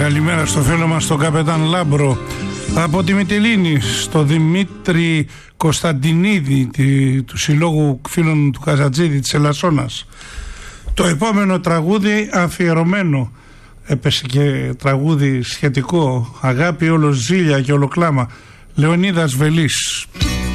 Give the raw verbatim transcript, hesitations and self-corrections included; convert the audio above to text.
Καλημέρα στο φίλο μας τον Καπετάν Λάμπρο. Από τη Μυτιλήνη στο Δημήτρη Κωνσταντινίδη του Συλλόγου Φίλων του Καζατζίδη της Ελασσόνας. Το επόμενο τραγούδι αφιερωμένο, έπεσε και τραγούδι σχετικό, αγάπη όλο ζήλια και ολοκλάμα, Λεωνίδας Βελής.